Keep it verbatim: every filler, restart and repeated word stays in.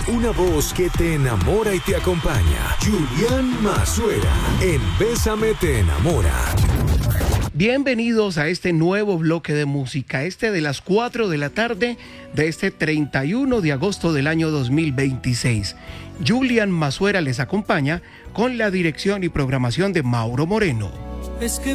una voz que te enamora y te acompaña. Julián Mazuera, en Bésame te enamora. Bienvenidos a este nuevo bloque de música, este de las cuatro de la tarde de este treinta y uno de agosto del año dos mil veintiséis. Julián Mazuera les acompaña con la dirección y programación de Mauro Moreno. Es que